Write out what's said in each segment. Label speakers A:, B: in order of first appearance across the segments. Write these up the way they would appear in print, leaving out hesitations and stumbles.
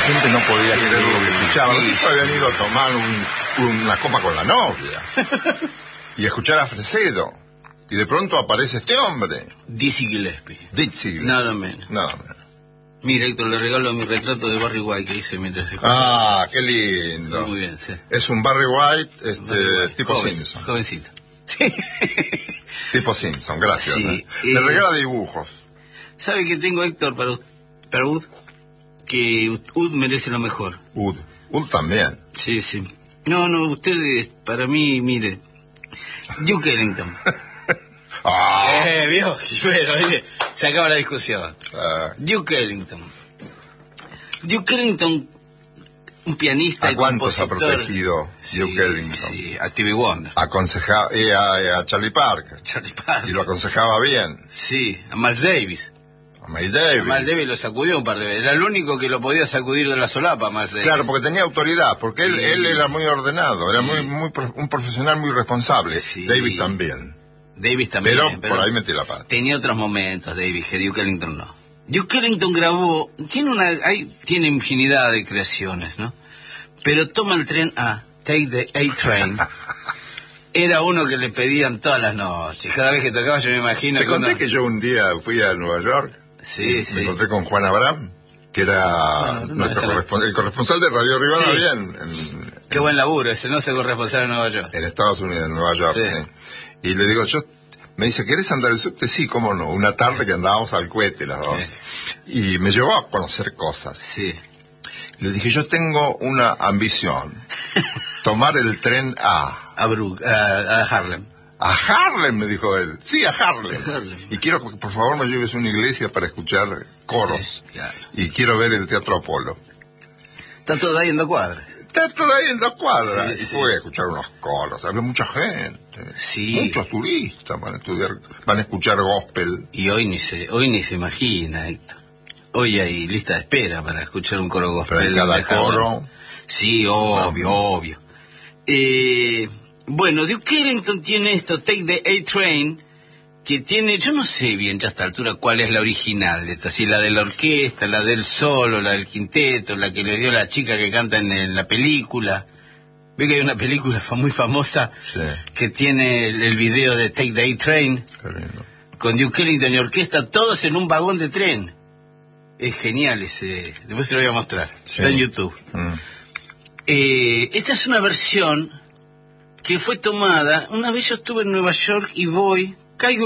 A: gente no podía creer lo que escuchaba. Los tipos habían ido a tomar una copa con la novia y escuchar a Fresedo. Y de pronto aparece este hombre.
B: Dizzy Gillespie.
A: Dizzy Gillespie.
B: Nada menos.
A: Nada menos.
B: Mira, Héctor, le regalo mi retrato de Barry White que hice mientras se
A: Ah, qué lindo.
B: Muy bien, sí.
A: Es un Barry White,
B: Barry White.
A: tipo
B: Joven,
A: Simpson.
B: Jovencito. Sí.
A: Tipo Simpson, gracias.
B: Sí,
A: Me regala dibujos.
B: ¿Sabe que tengo, Héctor, para Ud? Que Ud merece lo mejor.
A: Ud también.
B: Sí, sí. No, ustedes, para mí, mire, Duke Ellington. ¿Vio? Bueno, se acaba la discusión. Duke Ellington. Duke Ellington, un pianista
A: ¿A
B: y
A: cuántos ha
B: compositor.
A: protegido Duke Ellington?
B: Sí, a Stevie Wonder.
A: Aconsejaba a Charlie Parker. Y lo aconsejaba bien.
B: Sí, a Miles Davis.
A: A Miles Davis.
B: Miles Davis lo sacudió un par de veces. Era el único que lo podía sacudir de la solapa, Miles Davis.
A: Claro, porque tenía autoridad, porque él era muy ordenado, era un profesional muy responsable.
B: Sí.
A: Davis también. Pero por ahí metí la pata.
B: Tenía otros momentos, Davis, que Duke Ellington no. Duke Ellington grabó, tiene infinidad de creaciones, ¿no? Pero Toma el tren A, Take the A-Train, era uno que le pedían todas las noches. Cada vez que tocaba yo me imagino
A: Te conté que yo un día fui a Nueva York.
B: Sí.
A: Me encontré con Juan Abraham, que era el corresponsal de Radio Rivadavia.
B: Qué buen laburo, ese no se corresponsal en Nueva York.
A: En Estados Unidos, en Nueva York, sí. Y le digo, me dice, ¿querés andar al subte? Sí, cómo no. Una tarde que andábamos al cohete las dos. Sí. Y me llevó a conocer cosas.
B: Sí.
A: Le dije, yo tengo una ambición. Tomar el tren a
B: Harlem.
A: A Harlem, me dijo él. Sí, a Harlem. Y quiero que por favor me lleves a una iglesia para escuchar coros. Sí, claro. Y quiero ver el Teatro Apolo.
B: Está todo ahí en 2 cuadras.
A: Está todo ahí en 2 cuadras.
B: Sí,
A: y fue a escuchar unos coros. Había mucha gente.
B: Sí.
A: Muchos turistas van a escuchar gospel.
B: Y hoy ni se imagina, Héctor. Hoy hay lista de espera para escuchar un coro gospel.
A: Pero en cada coro.
B: Sí, obvio. Bueno, Duke Ellington tiene esto, Take the A-Train, que tiene, yo no sé bien ya a esta altura cuál es la original de esta, si la de la orquesta, la del solo, la del quinteto, la que le dio la chica que canta en la película. Ve que hay una película muy famosa que tiene el video de Take the A-Train, con Duke Ellington y orquesta, todos en un vagón de tren. Es genial ese, después se lo voy a mostrar, está en YouTube. Esta es una versión que fue tomada, una vez yo estuve en Nueva York y caigo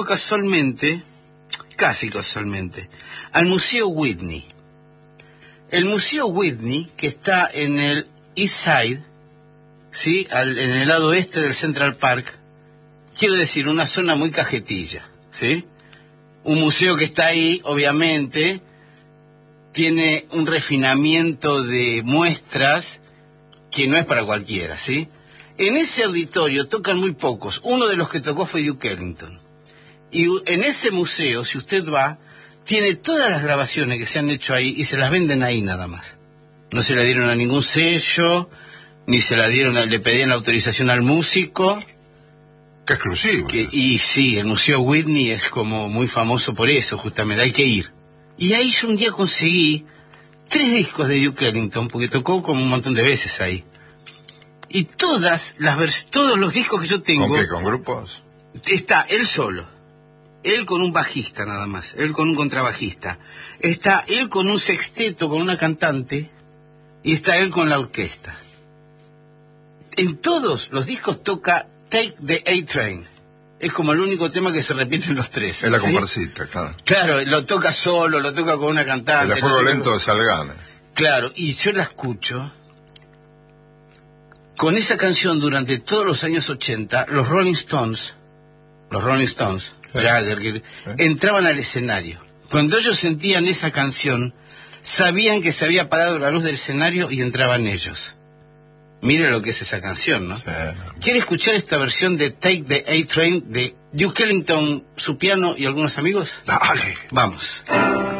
B: casi casualmente, al Museo Whitney. El Museo Whitney, que está en el East Side, ¿sí? En el lado oeste del Central Park, quiero decir, una zona muy cajetilla, ¿sí? Un museo que está ahí, obviamente, tiene un refinamiento de muestras que no es para cualquiera, ¿sí? En ese auditorio tocan muy pocos. Uno de los que tocó fue Duke Ellington. Y en ese museo, si usted va, tiene todas las grabaciones que se han hecho ahí y se las venden ahí nada más. No se le dieron a ningún sello, ni se la dieron, le pedían autorización al músico.
A: ¡Qué exclusivo!
B: Y sí, el Museo Whitney es como muy famoso por eso, justamente, hay que ir. Y ahí yo un día conseguí 3 discos de Duke Ellington, porque tocó como un montón de veces ahí. Y todos los discos que yo tengo...
A: ¿Con qué? ¿Con grupos?
B: Está él solo, él con un bajista nada más, él con un contrabajista, está él con un sexteto, con una cantante, y está él con la orquesta. En todos los discos toca Take the A-Train. Es como el único tema que se repite en los 3.
A: Es la comparsita, claro.
B: Claro, lo toca solo, lo toca con una cantante.
A: El fuego lento de Salganes.
B: Claro, y yo la escucho... Con esa canción durante todos los años 80, los Rolling Stones, Jagger, entraban al escenario. Cuando ellos sentían esa canción, sabían que se había apagado la luz del escenario y entraban ellos. Mire lo que es esa canción, ¿no? Sí. ¿Quiere escuchar esta versión de Take the A-Train de Duke Ellington, su piano y algunos amigos?
A: Dale.
B: Vamos.